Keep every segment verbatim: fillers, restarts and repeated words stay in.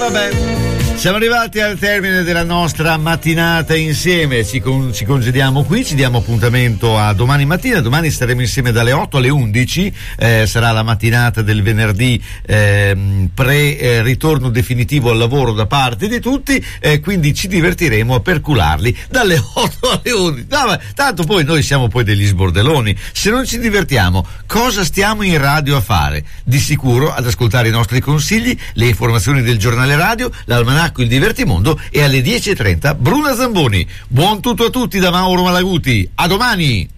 vabbè. Siamo arrivati al termine della nostra mattinata insieme, ci, con, ci congediamo qui, ci diamo appuntamento a domani mattina. Domani staremo insieme dalle otto alle undici, eh, sarà la mattinata del venerdì, eh, pre eh, ritorno definitivo al lavoro da parte di tutti, eh, quindi ci divertiremo a percularli dalle otto alle undici. No, ma, tanto poi noi siamo poi degli sbordeloni, se non ci divertiamo cosa stiamo in radio a fare? Di sicuro ad ascoltare i nostri consigli, le informazioni del giornale radio, l'almanacco Il Divertimondo e alle dieci e trenta Bruna Zamboni. Buon tutto a tutti da Mauro Malaguti, a domani.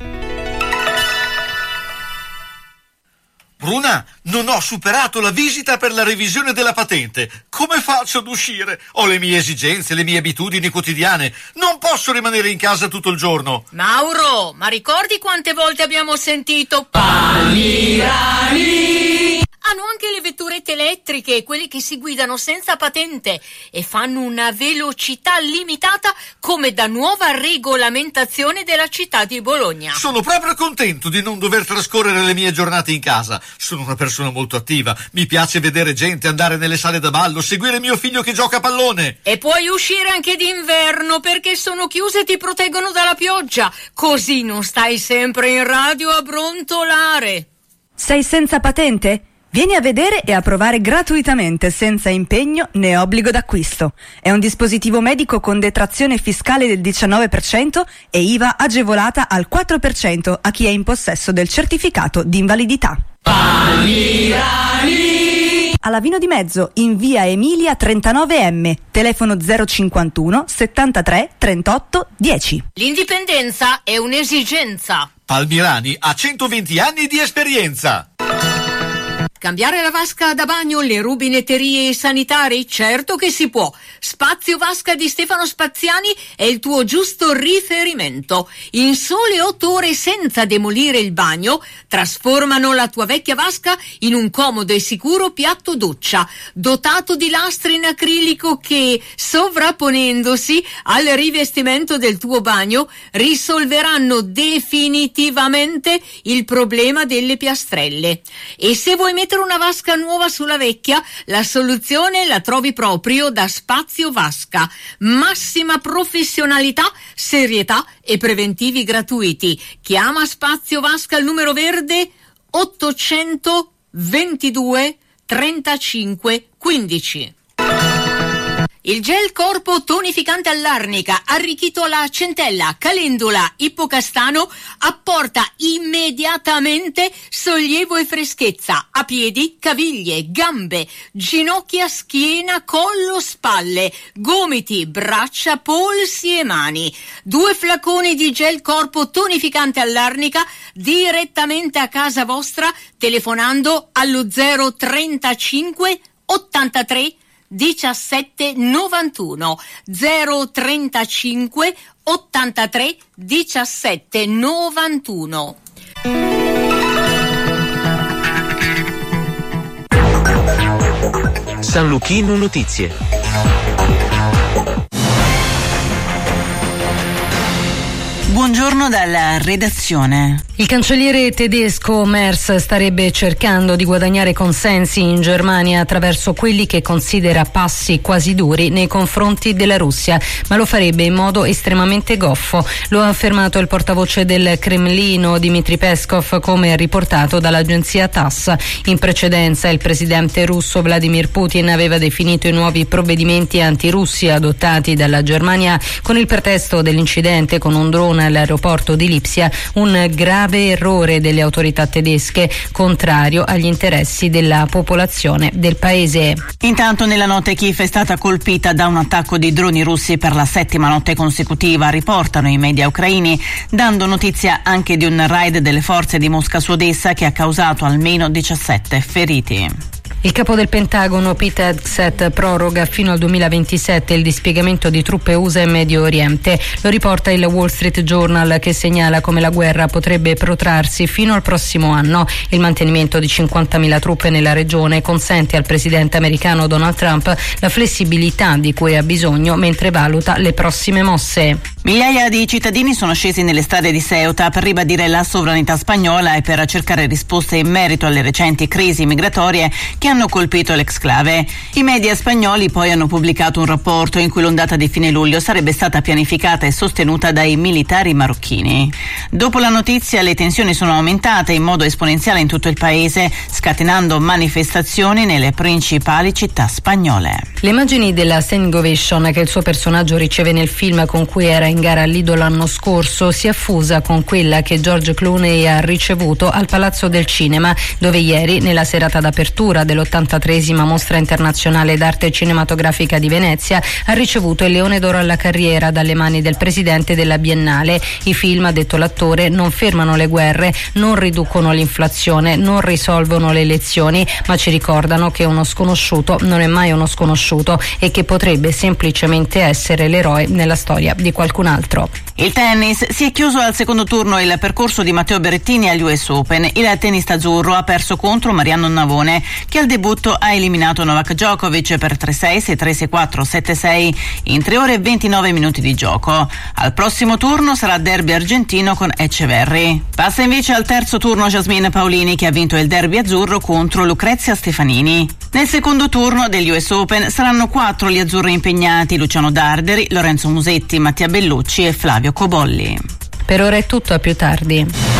Bruna, non ho superato la visita per la revisione della patente. Come faccio ad uscire? Ho le mie esigenze, le mie abitudini quotidiane. Non posso rimanere in casa tutto il giorno. Mauro, ma ricordi quante volte abbiamo sentito Palmirani? Hanno anche le vetturette elettriche, quelle che si guidano senza patente e fanno una velocità limitata come da nuova regolamentazione della città di Bologna. Sono proprio contento di non dover trascorrere le mie giornate in casa. Sono una persona molto attiva, mi piace vedere gente, andare nelle sale da ballo, seguire mio figlio che gioca a pallone. E puoi uscire anche d'inverno perché sono chiuse e ti proteggono dalla pioggia, così non stai sempre in radio a brontolare. Sei senza patente? Vieni a vedere e a provare gratuitamente, senza impegno né obbligo d'acquisto. È un dispositivo medico con detrazione fiscale del diciannove per cento e I V A agevolata al quattro per cento a chi è in possesso del certificato di invalidità. Palmirani! Alla Vino di Mezzo, in via Emilia trentanove M, telefono zero cinquantuno settantatré trentotto dieci. L'indipendenza è un'esigenza. Palmirani ha centoventi anni di esperienza. Cambiare la vasca da bagno, le rubinetterie sanitari? Certo che si può. Spazio Vasca di Stefano Spaziani è il tuo giusto riferimento. In sole otto ore senza demolire il bagno, trasformano la tua vecchia vasca in un comodo e sicuro piatto doccia, dotato di lastre in acrilico che, sovrapponendosi al rivestimento del tuo bagno, risolveranno definitivamente il problema delle piastrelle. E se vuoi mettere una vasca nuova sulla vecchia, la soluzione la trovi proprio da Spazio Vasca. Massima professionalità, serietà e preventivi gratuiti. Chiama Spazio Vasca al numero verde ottocentoventidue trentacinque quindici. Il gel corpo tonificante all'arnica, arricchito alla centella, calendula, ippocastano, apporta immediatamente sollievo e freschezza a piedi, caviglie, gambe, ginocchia, schiena, collo, spalle, gomiti, braccia, polsi e mani. Due flaconi di gel corpo tonificante all'arnica direttamente a casa vostra telefonando allo zero trentacinque ottantatré diciassette novantuno zero trentacinque ottantatré diciassette novantuno. San Luchino Notizie. Buongiorno dalla redazione. Il cancelliere tedesco Merz starebbe cercando di guadagnare consensi in Germania attraverso quelli che considera passi quasi duri nei confronti della Russia, ma lo farebbe in modo estremamente goffo. Lo ha affermato il portavoce del Cremlino Dmitry Peskov, come riportato dall'agenzia TASS. In precedenza il presidente russo Vladimir Putin aveva definito i nuovi provvedimenti antirussia adottati dalla Germania con il pretesto dell'incidente con un drone all'aeroporto di Lipsia un grave errore delle autorità tedesche, contrario agli interessi della popolazione del paese. Intanto nella notte Kiev è stata colpita da un attacco di droni russi per la settima notte consecutiva, riportano i media ucraini, dando notizia anche di un raid delle forze di Mosca su Odessa che ha causato almeno diciassette feriti. Il capo del Pentagono Pete Hegseth proroga fino al duemilaventisette il dispiegamento di truppe U S A in Medio Oriente. Lo riporta il Wall Street Journal, che segnala come la guerra potrebbe protrarsi fino al prossimo anno. Il mantenimento di cinquantamila truppe nella regione consente al presidente americano Donald Trump la flessibilità di cui ha bisogno mentre valuta le prossime mosse. Migliaia di cittadini sono scesi nelle strade di Ceuta per ribadire la sovranità spagnola e per cercare risposte in merito alle recenti crisi migratorie che hanno colpito l'exclave. I media spagnoli poi hanno pubblicato un rapporto in cui l'ondata di fine luglio sarebbe stata pianificata e sostenuta dai militari marocchini. Dopo la notizia, le tensioni sono aumentate in modo esponenziale in tutto il paese, scatenando manifestazioni nelle principali città spagnole. Le immagini della standing ovation che il suo personaggio riceve nel film con cui era in gara all'Lido l'anno scorso si affusa con quella che George Clooney ha ricevuto al Palazzo del Cinema, dove ieri, nella serata d'apertura dell'ottantatreesima Mostra Internazionale d'Arte Cinematografica di Venezia, ha ricevuto il Leone d'Oro alla carriera dalle mani del presidente della Biennale. I film, ha detto l'attore, non fermano le guerre, non riducono l'inflazione, non risolvono le elezioni, ma ci ricordano che uno sconosciuto non è mai uno sconosciuto e che potrebbe semplicemente essere l'eroe nella storia di qualcun altro. Il tennis: si è chiuso al secondo turno il percorso di Matteo Berrettini agli U S Open. Il tennista azzurro ha perso contro Mariano Navone, che al debutto ha eliminato Novak Djokovic per tre sei, sei tre, sei quattro, sette sei in tre ore e ventinove minuti di gioco. Al prossimo turno sarà derby argentino con Etcheverry. Passa invece al terzo turno Jasmine Paolini, che ha vinto il derby azzurro contro Lucrezia Stefanini. Nel secondo turno degli U S Open saranno quattro gli azzurri impegnati: Luciano Darderi, Lorenzo Musetti, Mattia Bellucci e Flavio Cobolli. Per ora è tutto, a più tardi.